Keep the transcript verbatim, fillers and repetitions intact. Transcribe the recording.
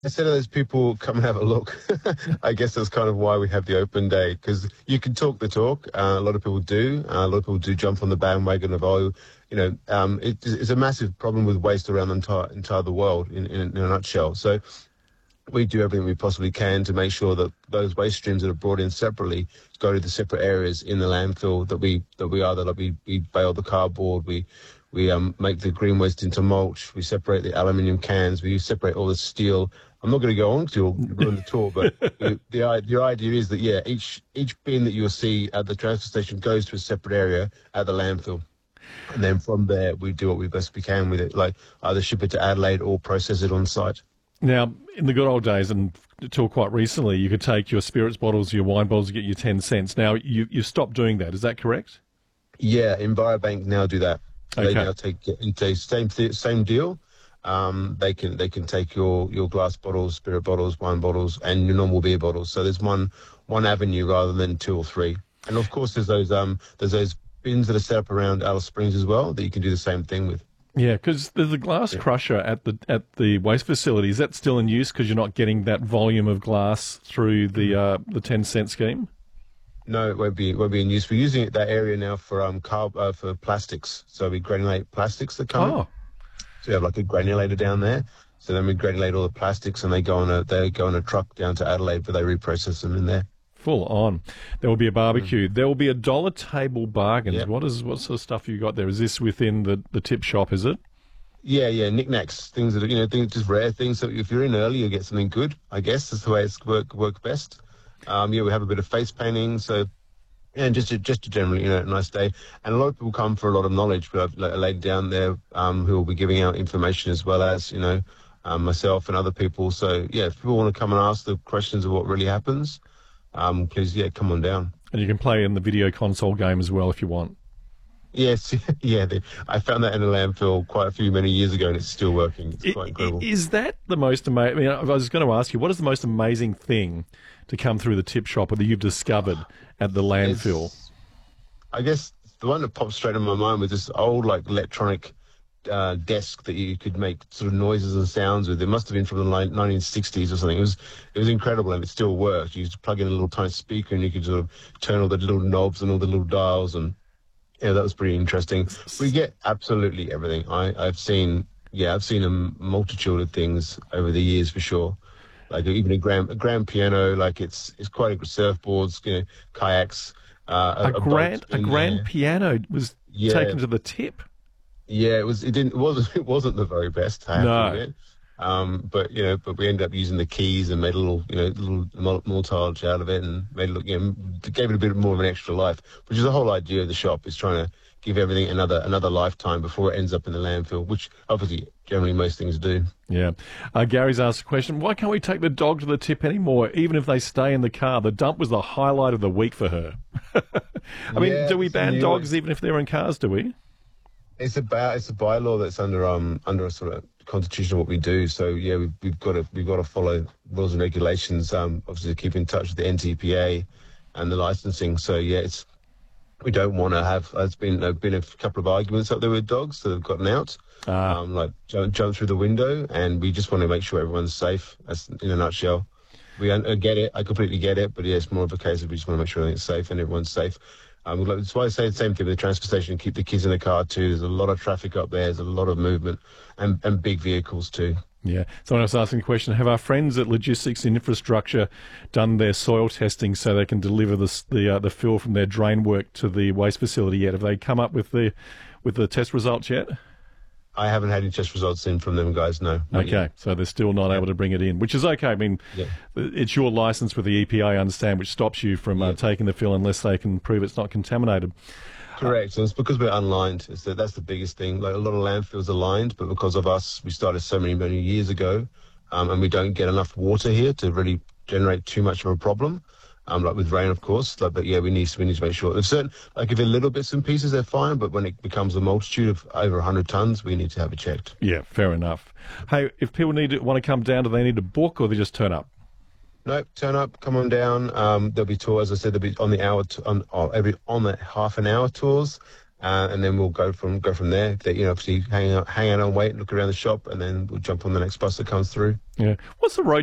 Instead of those people come and have a look, I guess that's kind of why we have the open day, because you can talk the talk. Uh, a lot of people do. Uh, a lot of people do jump on the bandwagon of, oh, you know, um, it, it's a massive problem with waste around the entire, entire the world in, in, in a nutshell. So we do everything we possibly can to make sure that those waste streams that are brought in separately go to the separate areas in the landfill that we that we are. That like we, we bale the cardboard, we we um, make the green waste into mulch, we separate the aluminium cans, we separate all the steel. I'm not going to go on to ruin the tour, but the, the the idea is that, yeah, each each bin that you'll see at the transfer station goes to a separate area at the landfill. And then from there, we do what we best we can with it, like either ship it to Adelaide or process it on site. Now, in the good old days, and until quite recently, you could take your spirits bottles, your wine bottles, and get your ten cents. Now, you, you've stopped doing that. Is that correct? Yeah, Envirobank now do that. So Okay. They now take into same th- same deal. Um, they can they can take your, your glass bottles, spirit bottles, wine bottles, and your normal beer bottles. So there's one one avenue rather than two or three. And of course, there's those um there's those bins that are set up around Alice Springs as well that you can do the same thing with. Yeah, because there's a glass Yeah. crusher at the at the waste facility. Is that still in use because you're not getting that volume of glass through the uh, the ten cent scheme? No, it won't be it won't be in use. We're using it, that area now for um carb uh, for plastics. So we granulate plastics that come in. Oh, So we have like a granulator down there. So then we granulate all the plastics, and they go on a they go on a truck down to Adelaide, but they reprocess them in there. full on. There will be a barbecue. There will be a dollar table bargains. Yeah. What is what sort of stuff you got there? Is this within the, the tip shop, is it? Yeah, yeah, knickknacks, things that are, you know, things just rare things. So if you're in early, you get something good. I guess that's the way it's work work best. Um, yeah, we have a bit of face painting, so. Yeah, and just a, just a generally, you know, nice day. And a lot of people come for a lot of knowledge. We have a lady down there um, who will be giving out information, as well as, you know, um, myself and other people. So, yeah, if people want to come and ask the questions of what really happens, um, please, yeah, come on down. And you can play in the video console game as well if you want. Yes, yeah, the, I found that in a landfill quite a few many years ago, and it's still working. It's quite I- incredible. Is that the most amazing? I mean, I was going to ask you, what is the most amazing thing to come through the tip shop or that you've discovered at the landfill? It's- I guess the one that popped straight in my mind was this old, like, electronic uh, desk that you could make sort of noises and sounds with. It must have been from the ni- nineteen sixties or something. It was it was incredible, and it still worked. You just plug in a little tiny speaker, and you could sort of turn all the little knobs and all the little dials, and yeah, that was pretty interesting. We get absolutely everything. I, I've seen, yeah, I've seen a multitude of things over the years for sure. Like even a grand, a grand piano, like it's it's quite a surfboards, you know, kayaks. Uh, A, grand boat a in grand there. piano was Yeah. taken to the tip. Yeah, it was. It didn't. It wasn't. It wasn't the very best. I have No. to admit. Um, but you know, but we ended up using the keys and made a little, you know, little mul- multage out of it, and made it look, you know, gave it a bit more of an extra life. Which is the whole idea of the shop, is trying to give everything another another lifetime before it ends up in the landfill. Which obviously, generally, most things do. Yeah. Uh, Gary's asked a question. Why can't we take the dog to the tip anymore, even if they stay in the car? The dump was the highlight of the week for her. I mean, Yeah, do we it's ban new. dogs even if they're in cars, do we? It's about it's a bylaw that's under um under a sort of constitution of what we do. So yeah, we've, we've got to we've got to follow rules and regulations. Um, obviously keep in touch with the N T P A and the licensing. So yeah, it's we don't want to have. There's been there been a couple of arguments up there with dogs that have gotten out, Ah. um, like jump, jump through the window, and we just want to make sure everyone's safe. That's in a nutshell. We un- I get it. I completely get it. But yeah, it's more of a case of we just want to make sure everything's safe and everyone's safe. Um, like- that's why I say the same thing with the transfer station. Keep the kids in the car too. There's a lot of traffic up there. There's a lot of movement, and, and big vehicles too. Yeah. Someone else asking the question, have our friends at Logistics and Infrastructure done their soil testing so they can deliver the, the, uh, the fill from their drain work to the waste facility yet? Have they come up with the, with the test results yet? I haven't had any test results in from them guys. No. not Okay, yet. so they're still not able to bring it in, which is okay. I mean, Yeah. it's your license with the E P A, I understand, which stops you from uh, Yeah. taking the fill unless they can prove it's not contaminated. Correct. And it's because we're unlined. It's that that's the biggest thing. Like a lot of landfills are lined, but because of us, we started so many, many years ago, um, and we don't get enough water here to really generate too much of a problem. Um, like with rain, of course. Like, but yeah, we need we need to make sure. If certain, like if they're little bits and pieces, they're fine. But when it becomes a multitude of over one hundred tons, we need to have it checked. Yeah, fair enough. Hey, if people need to, want to come down, do they need to book or they just turn up? Nope, turn up, come on down. Um, there'll be tours. As I said, there'll be on the hour, t- on oh, every on the half an hour tours. Uh, and then we'll go from go from there. They, you know, obviously hang out, hang out on wait, look around the shop, and then we'll jump on the next bus that comes through. Yeah. What's the road